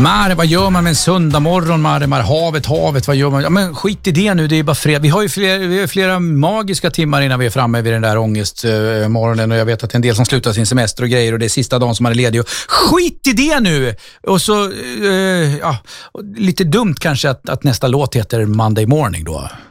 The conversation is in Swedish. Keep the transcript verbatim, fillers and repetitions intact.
Mare, vad gör man med en söndag morgon, Mare, Mare, havet, havet, vad gör man? Ja, men skit i det nu, det är bara fredag. Vi har ju flera, vi har flera magiska timmar innan vi är framme vid den där ångestmorgonen, och jag vet att en del som slutar sin semester och grejer, och det är sista dagen som man är ledig. Och skit i det nu! Och så, eh, ja, lite dumt kanske att, att nästa låt heter Monday Morning då.